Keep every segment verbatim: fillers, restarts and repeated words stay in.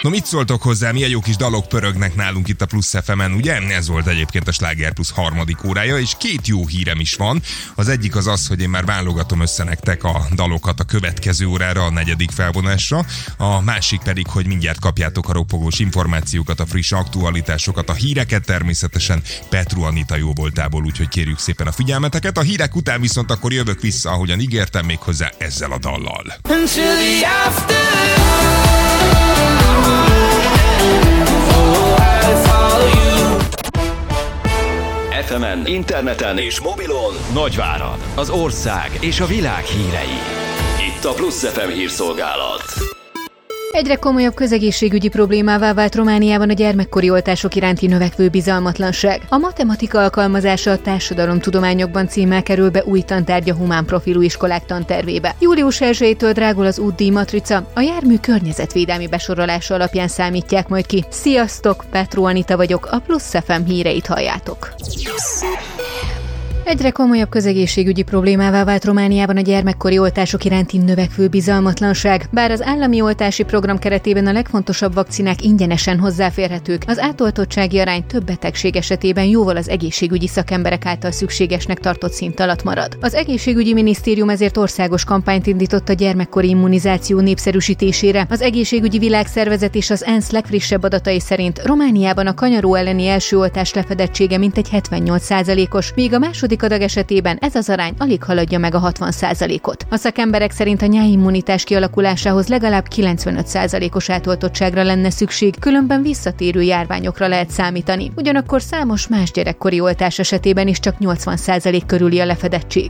No, mit szóltok hozzá, milyen jó kis dalok pörögnek nálunk itt a Plusz ef emen, ugye? Ez volt egyébként a Sláger Plusz harmadik órája, és két jó hírem is van. Az egyik az az, hogy én már válogatom össze nektek a dalokat a következő órára, a negyedik felvonásra. A másik pedig, hogy mindjárt kapjátok a ropogós információkat, a friss aktualitásokat, a híreket természetesen Petru Anita jó voltából, úgyhogy kérjük szépen a figyelmeteket. A hírek után viszont akkor jövök vissza, ahogyan ígértem, még hozzá ezzel a dallal. ef emen, interneten és mobilon Nagyvárad, az ország és a világ hírei. Itt a Plusz ef em hírszolgálat. Egyre komolyabb közegészségügyi problémává vált Romániában a gyermekkori oltások iránti növekvő bizalmatlanság. A matematika alkalmazása a társadalomtudományokban címmel kerül be új tantárgy a humán profilú iskolák tantervébe. július elsejétől drágul az útdíj matrica, a jármű környezetvédelmi besorolása alapján számítják majd ki. Sziasztok, Petru Anita vagyok, a Plusz ef em híreit halljátok. Egyre komolyabb közegészségügyi problémává vált Romániában a gyermekkori oltások iránti növekvő bizalmatlanság. Bár az állami oltási program keretében a legfontosabb vakcinák ingyenesen hozzáférhetők, az átoltottsági arány több betegség esetében jóval az egészségügyi szakemberek által szükségesnek tartott szint alatt marad. Az egészségügyi minisztérium ezért országos kampányt indított a gyermekkori immunizáció népszerűsítésére. Az egészségügyi világszervezet és az ENSZ legfrissebb adatai szerint Romániában a kanyaró elleni első oltás lefedettsége mintegy hetvennyolc százalékos, míg a második adag esetében ez az arány alig haladja meg a hatvan százalékot. A szakemberek szerint a nyáimmunitás kialakulásához legalább kilencvenöt százalékos átoltottságra lenne szükség, különben visszatérő járványokra lehet számítani. Ugyanakkor számos más gyerekkori oltás esetében is csak nyolcvan százalék körüli a lefedettség.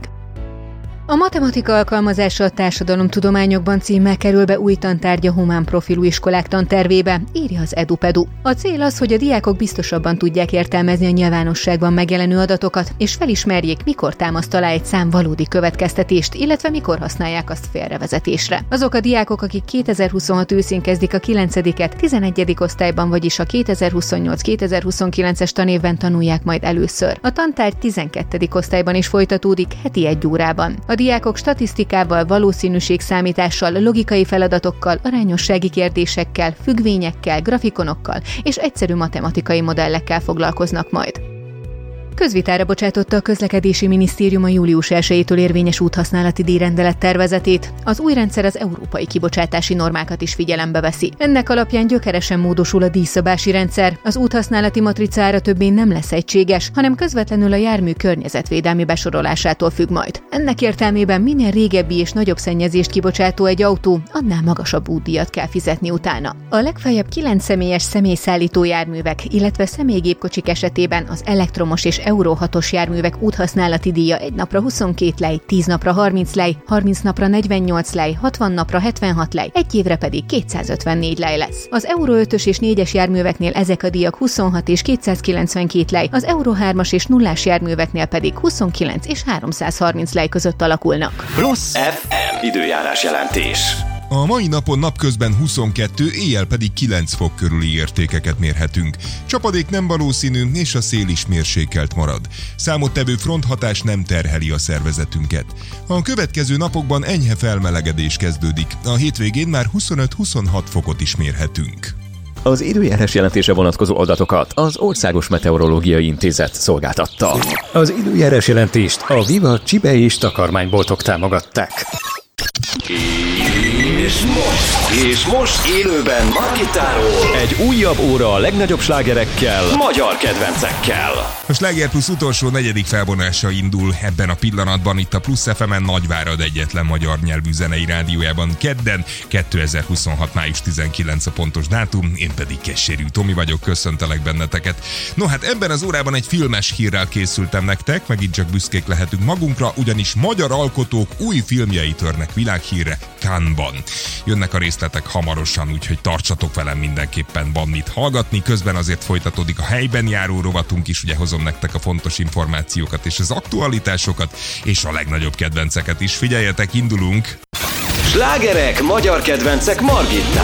A matematika alkalmazása a társadalomtudományokban címmel kerül be új tantárgy a humán profilú iskolák tantervébe, írja az EduPedu. A cél az, hogy a diákok biztosabban tudják értelmezni a nyilvánosságban megjelenő adatokat, és felismerjék, mikor támaszt alá egy szám valódi következtetést, illetve mikor használják azt félrevezetésre. Azok a diákok, akik kétezer-huszonhat őszén kezdik a kilencediket, tizenegyedik osztályban, vagyis a kétezer-huszonnyolc-kétezer-huszonkilences tanévben tanulják majd először. A tantárgy tizenkettedik osztályban is folytatódik, heti egy órában. A diákok statisztikával, valószínűségszámítással, logikai feladatokkal, arányossági kérdésekkel, függvényekkel, grafikonokkal és egyszerű matematikai modellekkel foglalkoznak majd. Közvitára bocsátotta a Közlekedési Minisztérium a július elsejétől érvényes úthasználati díjrendelet tervezetét. Az új rendszer az európai kibocsátási normákat is figyelembe veszi. Ennek alapján gyökeresen módosul a díjszabási rendszer. Az úthasználati matricára többé nem lesz egységes, hanem közvetlenül a jármű környezetvédelmi besorolásától függ majd. Ennek értelmében minél régebbi és nagyobb szennyezést kibocsátó egy autó, annál magasabb útdíjat kell fizetni utána. A legfeljebb kilenc személyes személyszállító járművek, illetve személygépkocsik esetében az elektromos és Euró hatos járművek úthasználati díja egy napra huszonkét lej, tíz napra harminc lej, harminc napra negyvennyolc lej, hatvan napra hetvenhat lej, egy évre pedig kétszázötvennégy lej lesz. Az Euró ötös és négyes járműveknél ezek a díjak huszonhat és kétszázkilencvenkét lej, az Euró hármas és nullás járműveknél pedig huszonkilenc és háromszázharminc lej között alakulnak. Plusz ef em időjárás jelentés. A mai napon napközben huszonkettő, éjjel pedig kilenc fok körüli értékeket mérhetünk. Csapadék nem valószínű, és a szél is mérsékelt marad. Számottevő fronthatás nem terheli a szervezetünket. A következő napokban enyhe felmelegedés kezdődik. A hétvégén már huszonöt-huszonhat fokot is mérhetünk. Az időjárás jelentése vonatkozó adatokat az Országos Meteorológiai Intézet szolgáltatta. Az időjárás jelentést a Viva Csibe és takarmányboltok támogatták. És most, és most élőben Margittáról egy újabb óra a legnagyobb slágerekkel, magyar kedvencekkel. A Sláger Plusz utolsó negyedik felvonása indul ebben a pillanatban itt a Plusz ef emen Nagyvárad egyetlen magyar nyelvű zenei rádiójában kedden, kétezer-huszonhat. május tizenkilencedike a pontos dátum, én pedig Kessérű Tomi vagyok, köszöntelek benneteket. No hát ebben az órában egy filmes hírrel készültem nektek, megint csak büszkék lehetünk magunkra, ugyanis magyar alkotók új filmjei törnek világhírre Cannes-ban. Jönnek a részletek hamarosan, úgyhogy tartsatok velem, mindenképpen van mit hallgatni. Közben azért folytatódik a helyben járó rovatunk is, ugye hozom nektek a fontos információkat és az aktualitásokat, és a legnagyobb kedvenceket is. Figyeljetek, indulunk! Slágerek, magyar kedvencek Margittán.